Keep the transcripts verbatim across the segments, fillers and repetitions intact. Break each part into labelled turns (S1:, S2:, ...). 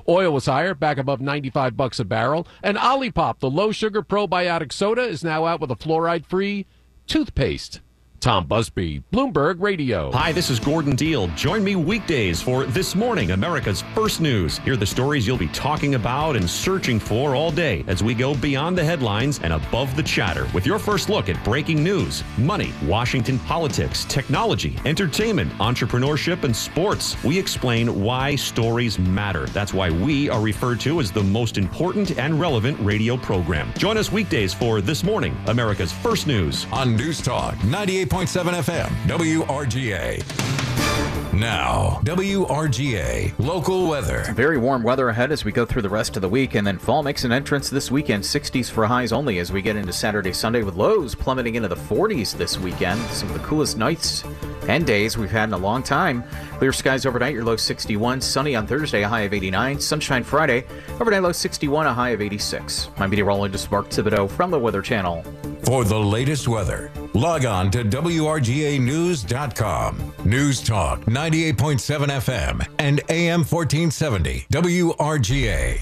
S1: Oil was higher, back above ninety-five bucks a barrel. And Olipop, the low-sugar probiotic soda, is now out with a fluoride-free toothpaste. Tom Busby, Bloomberg Radio.
S2: Hi, this is Gordon Deal. Join me weekdays for This Morning, America's First News. Hear the stories you'll be talking about and searching for all day as we go beyond the headlines and above the chatter with your first look at breaking news, money, Washington politics, technology, entertainment, entrepreneurship, and sports. We explain why stories matter. That's why we are referred to as the most important and relevant radio program. Join us weekdays for This Morning, America's First News.
S3: On News Talk ninety-eight point seven F M, W R G A. Now, W R G A local weather.
S4: Very warm weather ahead as we go through the rest of the week, and then fall makes an entrance this weekend. sixties for highs only as we get into Saturday, Sunday, with lows plummeting into the forties this weekend. Some of the coolest nights and days we've had in a long time. Clear skies overnight, your low sixty-one. Sunny on Thursday, a high of eighty-nine. Sunshine Friday, overnight low sixty-one, a high of eighty-six. I'm meteorologist Mark Thibodeau from the Weather Channel.
S3: For the latest weather, log on to W R G A news dot com. News Talk ninety-eight point seven F M and A M fourteen seventy W R G A.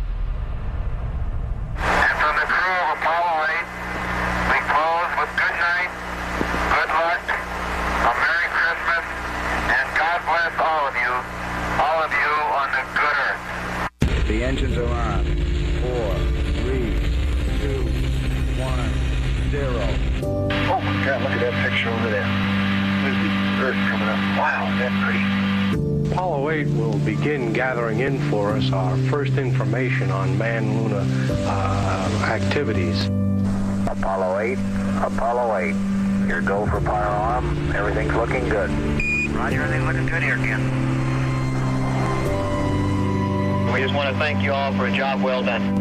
S5: And from the crew of Apollo eight, we close with good night, good luck, a Merry Christmas, and God bless all of you, all of you on the good earth.
S6: The engines are on. Four, three, two, one, zero.
S5: Oh my God, look at that picture over there. There's the earth coming up. Wow, is that pretty?
S7: Apollo eight will begin gathering in for us our first information on manned lunar uh, activities.
S5: Apollo eight, Apollo eight. Your go for power arm. Everything's looking good. Roger, everything's looking good here, Ken. We just want to thank you all for a job well done.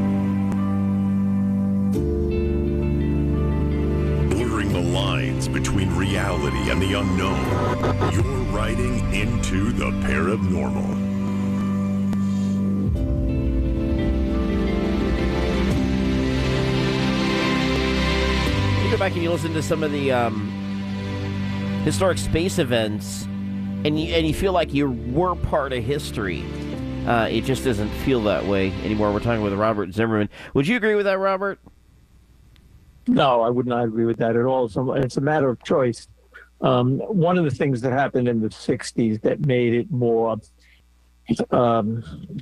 S8: Blurring the lines between reality and the unknown. You're riding into the paranormal.
S9: You go back and you listen to some of the um, historic space events, and you, and you feel like you were part of history. Uh, it just doesn't feel that way anymore. We're talking with Robert Zimmerman. Would you agree with that, Robert?
S10: No, I would not agree with that at all. So it's a matter of choice. Um, one of the things that happened in the sixties that made it more um,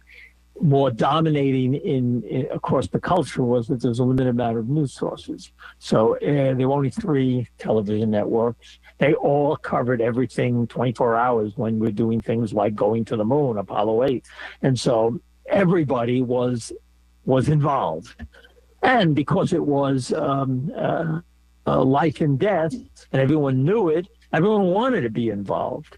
S10: more dominating in, in across the culture was that there's a limited amount of news sources. So uh, there were only three television networks. They all covered everything twenty-four hours when we're doing things like going to the moon, Apollo eight. And so everybody was was involved. And because it was um, uh, uh, life and death, and everyone knew it, everyone wanted to be involved.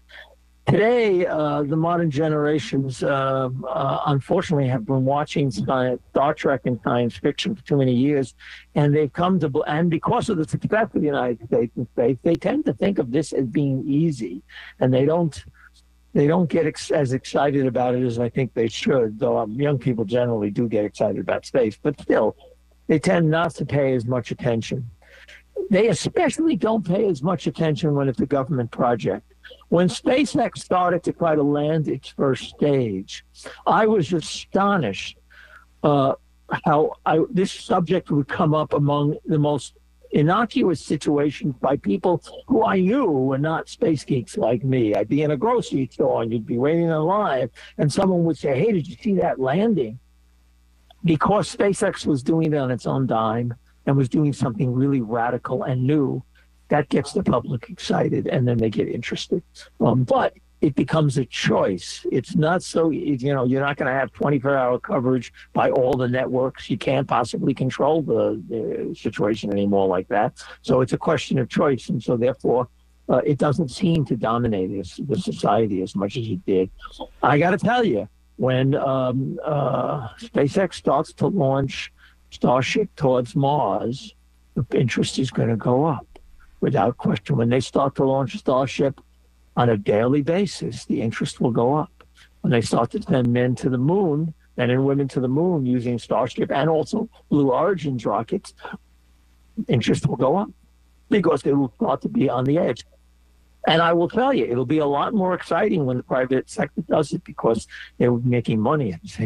S10: Today, uh, the modern generations, uh, uh, unfortunately, have been watching science, Star Trek and science fiction for too many years, and they've come to, and because of the success of the United States in space, they tend to think of this as being easy, and they don't, they don't get ex- as excited about it as I think they should. Though um, young people generally do get excited about space, but still, they tend not to pay as much attention. They especially don't pay as much attention when it's a government project. When SpaceX started to try to land its first stage, I was astonished uh, how I, this subject would come up among the most innocuous situations by people who I knew were not space geeks like me. I'd be in a grocery store and you'd be waiting in line, and someone would say, "Hey, did you see that landing?" Because SpaceX was doing it on its own dime and was doing something really radical and new, that gets the public excited, and then they get interested. Um, but it becomes a choice. It's not so, you know, you're not going to have twenty-four hour coverage by all the networks. You can't possibly control the, the situation anymore like that. So it's a question of choice. And so therefore, uh, it doesn't seem to dominate this, the society as much as it did. I got to tell you, when um, uh, SpaceX starts to launch Starship towards Mars, the interest is going to go up without question. When they start to launch Starship on a daily basis, the interest will go up. When they start to send men to the moon, men and women to the moon using Starship and also Blue Origin's rockets, interest will go up because they will start to be on the edge. And I will tell you, it'll be a lot more exciting when the private sector does it because they're making money at the same